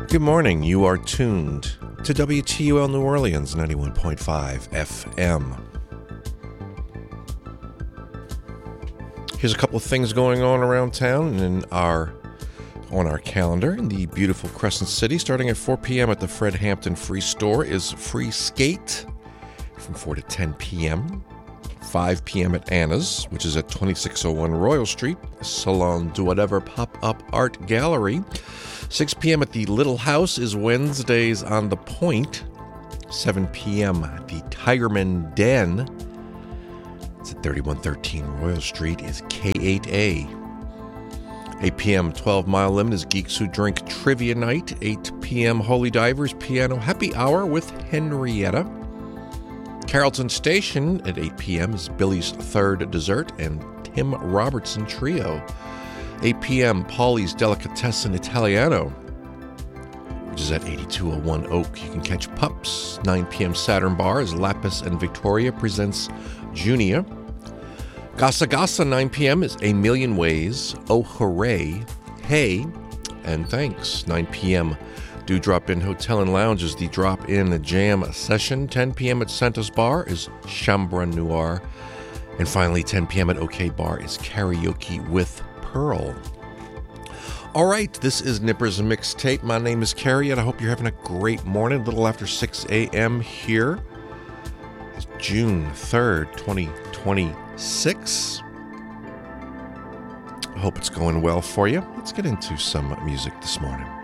Good morning. You are tuned to WTUL New Orleans 91.5 FM. Here's a couple of things going on around town and on our calendar. In the beautiful Crescent City, starting at 4 p.m. at the Fred Hampton Free Store is Free Skate from 4 to 10 p.m. 5 p.m. at Anna's, which is at 2601 Royal Street, Salon du Whatever Pop-Up Art Gallery. 6 p.m. at the Little House is Wednesdays on the Point. 7 p.m. at the Tigerman Den, it's at 3113 Royal Street, is K8A. 8 p.m. 12 Mile Limit is Geeks Who Drink Trivia Night. 8 p.m. Holy Divers Piano Happy Hour with Henrietta. Carrollton Station at 8 p.m. is Billy's Third Dessert and Tim Robertson Trio. 8 p.m. Paulie's Delicatessen Italiano, which is at 8201 Oak. You can catch Pups. 9 p.m. Saturn Bar is Lapis and Victoria presents Junia. Gasa Gasa, 9 p.m. is A Million Ways, Oh Hooray, Hey, and Thanks. 9 p.m. Dewdrop Inn Hotel and Lounge is the Drop-In Jam Session. 10 p.m. at Santa's Bar is Chambre Noir. And finally, 10 p.m. at OK Bar is Karaoke with Pearl. All right, this is Nipper's Mixtape. My name is Carrie, and I hope you're having a great morning. A little after 6 a.m. here. It's June 3rd, 2026. I hope it's going well for you. Let's get into some music this morning.